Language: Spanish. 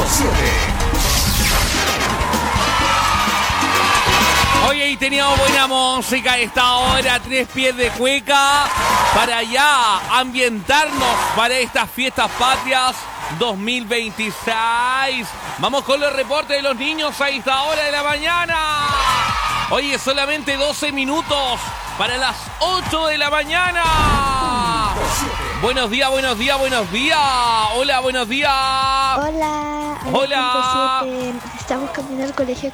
Oye, y teníamos buena música a esta hora, 3 pies de cueca, para ya ambientarnos para estas fiestas patrias 2026. Vamos con los reportes de los niños a esta hora de la mañana. Oye, solamente 12 minutos para las 8 de la mañana. Buenos días, buenos días, buenos días. Hola, buenos días. Hola. Hola. Estamos caminando al colegio